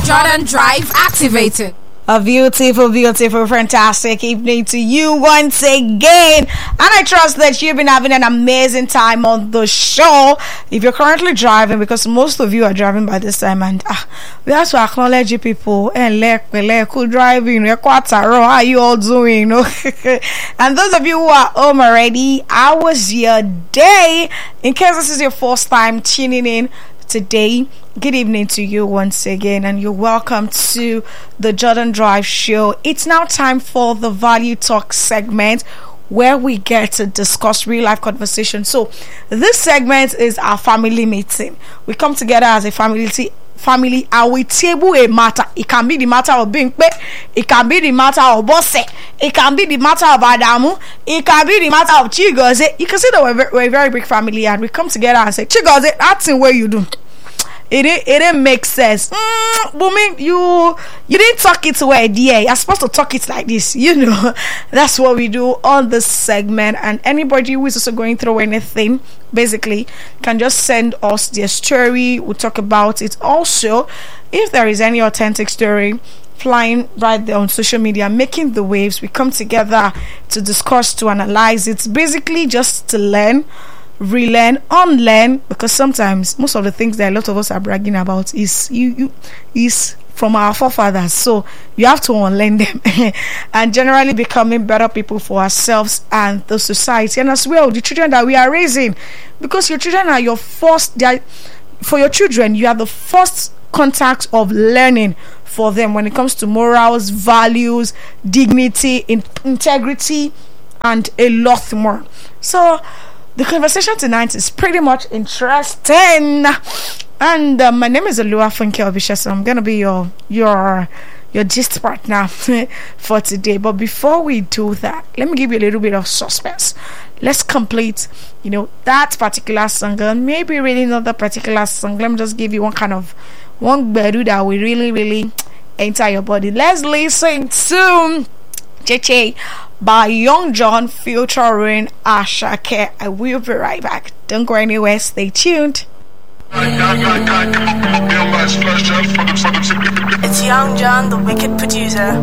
Jordan Drive activated. A beautiful, beautiful, fantastic evening to you once again. And I trust that you've been having an amazing time on the show. If you're currently driving, because most of you are driving by this time, and we have to acknowledge you people. And driving, how are you all doing? And those of you who are home already, how was your day? In case this is your first time tuning in today, good evening to you once again, and you're welcome to the Jordan Drive Show. It's now time for the Value Talk segment, where we get to discuss real life conversation. So this segment is our family meeting. We come together as a family and we table a matter. It can be the matter of being it can be the matter of boss, it can be the matter of Adamu, it can be the matter of Chigoze. You can see that we're a very big family, and we come together and say, Chigoze, that's in where you do. It didn't make sense. Woman, you didn't talk it well, dear. You're supposed to talk it like this. That's what we do on this segment. And anybody who is also going through anything, basically, can just send us their story. We'll talk about it. Also, if there is any authentic story flying right there on social media, making the waves, we come together to discuss, to analyze. It's basically just to learn, relearn, unlearn, because sometimes most of the things that a lot of us are bragging about is from our forefathers, so you have to unlearn them and generally becoming better people for ourselves and the society, and as well the children that we are raising, because your children are your first. For your children, you are the first contact of learning for them when it comes to morals, values, dignity, integrity, and a lot more. So the conversation tonight is pretty much interesting, and my name is Oluwafunke Obisha, so I'm gonna be your gist partner for today. But before we do that, let me give you a little bit of suspense. Let's complete, that particular song, and maybe really not that particular song. Let me just give you one bedu that will really, really enter your body. Let's listen to Cheche by Young John featuring Ashake. I will be right back. Don't go anywhere. Stay tuned. It's Young John, the wicked producer.